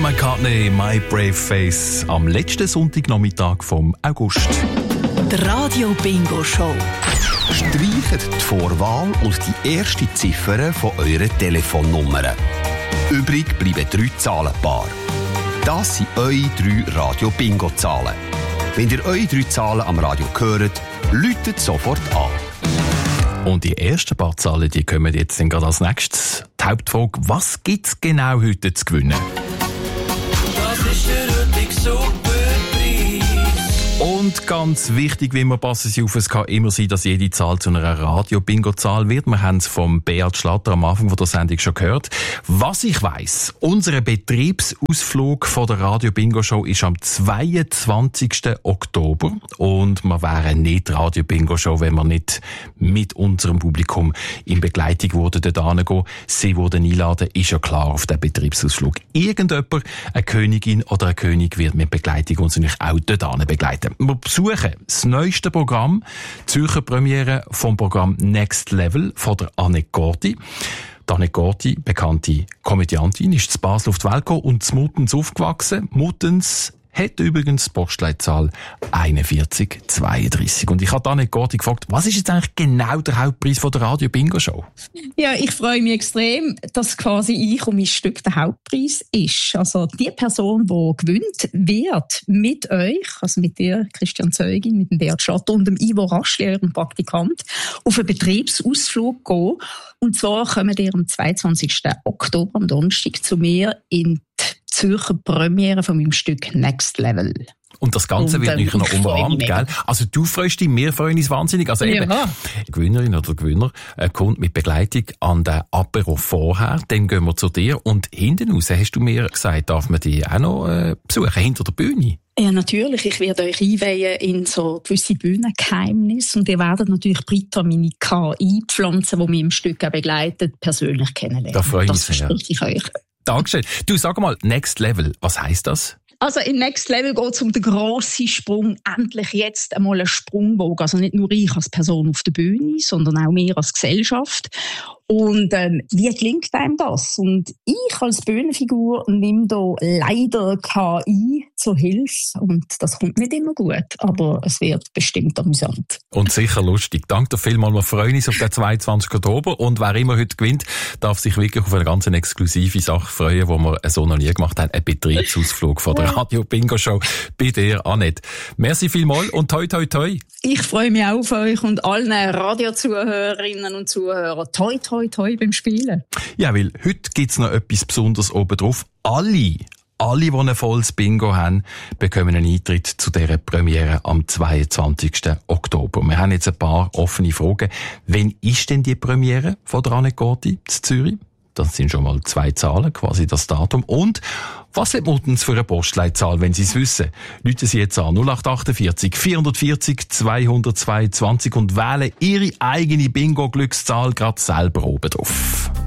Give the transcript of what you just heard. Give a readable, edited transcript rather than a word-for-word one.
McCartney, My Brave Face, am letzten Sonntagnachmittag vom August. Die Radio Bingo Show. Streicht die Vorwahl und die erste Ziffer von euren Telefonnummern. Übrig bleiben 3 Zahlenpaare. Das sind eure 3 Radio-Bingo-Zahlen. Wenn ihr eure 3 Zahlen am Radio hört, läutet sofort an. Und die ersten paar Zahlen, die kommen jetzt dann gerade als nächstes. Die Hauptfrage, was gibt es genau heute zu gewinnen? Das ist der heutige Superpreis. Und ganz wichtig, wie wir passen Sie auf, es kann immer sein, dass jede Zahl zu einer Radio-Bingo-Zahl wird. Wir haben es vom Beat Schlatter am Anfang der Sendung schon gehört. Was ich weiss, unser Betriebsausflug von der Radio-Bingo-Show ist am 22. Oktober. Und wir wären nicht Radio-Bingo-Show, wenn wir nicht mit unserem Publikum in Begleitung dort hingehen. Sie wurden einladen, ist ja klar auf den Betriebsausflug. Irgendjemand, eine Königin oder ein König, wird mit Begleitung uns natürlich auch dort begleiten. Wir besuchen das neueste Programm, die Zürcher Premiere vom Programm Next Level von der Annette Gordi. Die Annette Gordi, bekannte Komödiantin, ist zu Basel auf die Welt gekommen und zu Muttens aufgewachsen. Muttens hat übrigens die Postleitzahl 4132. Und ich habe Annette Gordi gefragt, was ist jetzt eigentlich genau der Hauptpreis von der Radio Bingo Show? Ja, ich freue mich extrem, dass quasi ich und mein Stück der Hauptpreis ist. Also die Person, die gewinnt, wird mit euch, also mit dir, Christian Zeugin, mit dem Beat Schlatter und dem Ivo Raschli, eurem Praktikant, auf einen Betriebsausflug gehen. Und zwar kommen ihr am 22. Oktober, am Donnerstag, zu mir in die Zürcher Premiere von meinem Stück Next Level. Und das Ganze wird nicht noch umrahmt, gell? Also du freust dich, wir freuen uns wahnsinnig. Also eben, die Gewinnerin oder der Gewinner kommt mit Begleitung an den Apero vorher, dann gehen wir zu dir und hinten raus, hast du mir gesagt, darf man die auch noch besuchen, hinter der Bühne? Ja, natürlich. Ich werde euch einweihen in so gewisse Bühnengeheimnisse und ihr werdet natürlich Britta, meine KI-Pflanze, die mich im Stück auch begleitet, persönlich kennenlernen. Da freue ich mich sehr. Das verspreche ich euch. Dankeschön. Du, sag mal, Next Level, was heisst das? Also in Next Level geht es um den grossen Sprung, endlich jetzt einmal einen Sprungbogen. Also nicht nur ich als Person auf der Bühne, sondern auch wir als Gesellschaft. Und wie gelingt einem das? Und ich als Bühnenfigur nehme da leider KI zur Hilfe. Und das kommt nicht immer gut, aber es wird bestimmt amüsant. Und sicher lustig. Danke dir vielmals. Wir freuen uns auf den 22. Oktober. Und wer immer heute gewinnt, darf sich wirklich auf eine ganz exklusive Sache freuen, die wir so noch nie gemacht haben. Ein Betriebsausflug von der Radio Bingo Show bei dir, Annette. Merci vielmals und toi, toi, toi. Ich freue mich auch auf euch und allen Radiozuhörerinnen und Zuhörern. Toi, toi, toi beim Spielen. Ja, weil heute gibt's noch etwas Besonderes oben drauf. Alle, die ein volles Bingo haben, bekommen einen Eintritt zu dieser Premiere am 22. Oktober. Wir haben jetzt ein paar offene Fragen. Wann ist denn die Premiere von der Annette Gordi in Zürich? Das sind schon mal 2 Zahlen, quasi das Datum. Und was hat Muttens für eine Postleitzahl, wenn Sie es wissen? Rufen Sie jetzt an 0848 440 222 und wählen Ihre eigene Bingo-Glückszahl gerade selber oben drauf.